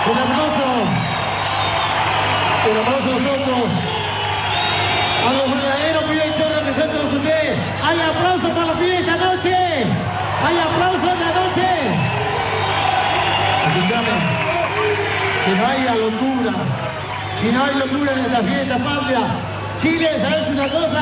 El aplauso a nosotros. A los verdaderos pibes chorros que son todos ustedes. Hay aplausos para los pibes esta noche. Hay aplausos esta noche. Escuchame. Que no haya locura. Si no hay locura en esta fiesta patria. Chile, ¿sabes una cosa?